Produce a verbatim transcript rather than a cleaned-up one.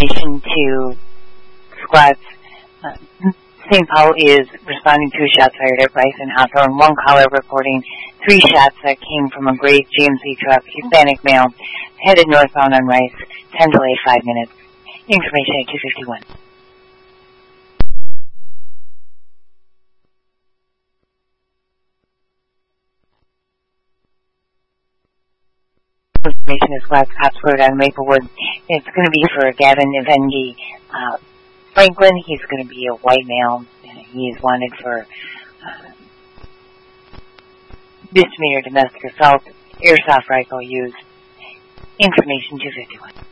information to squads. Uh, Saint Paul is responding to a shot fired at Rice and Hawthorne. One caller reporting three shots that came from a gray G M C truck, Hispanic male, headed northbound on Rice. Time delay five minutes. Information at two fifty-one. Information is Glass Cops Road on Maplewood. It's going to be for Gavin Evendi uh, Franklin. He's going to be a white male. He is wanted for uh, misdemeanor domestic assault, airsoft rifle use. Information two fifty-one.